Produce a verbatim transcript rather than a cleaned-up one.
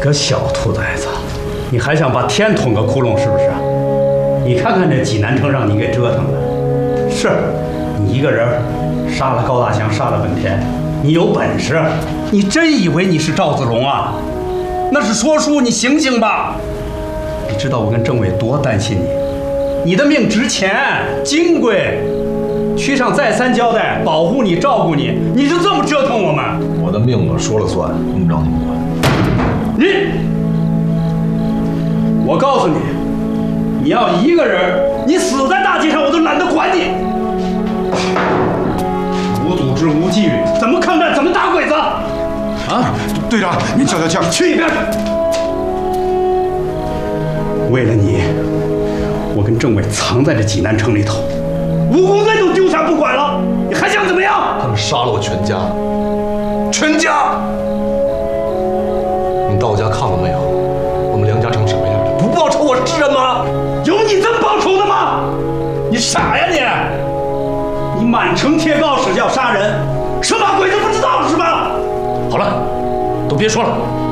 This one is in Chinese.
个小兔崽子，你还想把天捅个窟窿是不是？你看看这济南城让你给折腾的，是你一个人杀了高大强，杀了本田，你有本事，你真以为你是赵子龙啊？那是说书，你醒醒吧！你知道我跟政委多担心你，你的命值钱金贵，区上再三交代保护你照顾你，你就这么折腾我们？ 我的命我说了算，用不着你们管。 你，我告诉你，你要一个人，你死在大街上我都懒得管你。无组织无纪律，怎么看待？怎么打鬼子？啊， 队长，您消消气儿， 去一边去！为了你，我跟政委藏在这济南城里头，武工队都丢下不管了，你还想怎么样？ 他们杀了我全家，全家！你到我家看过没有？我们梁家成什么样的？不报仇我是人吗？ 有你这么报仇的吗？你傻呀你！你满城贴告示要杀人，生怕鬼子不知道是吧？ 好了，都别说了。